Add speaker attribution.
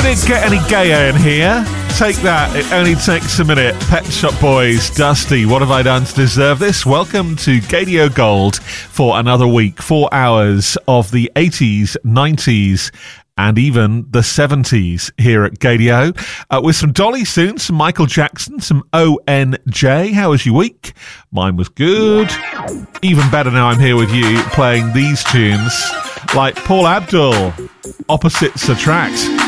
Speaker 1: Could it get any gayer in here? Take that, it only takes a minute. Pet Shop Boys, Dusty, what have I done to deserve this? Welcome to Gadio Gold for another week. 4 hours of the 80s, 90s, and even the 70s here at Gadio. With some Dolly soon, some Michael Jackson, some ONJ. How was your week? Mine was good. Even better now I'm here with you playing these tunes like Paul Abdul, Opposites Attract.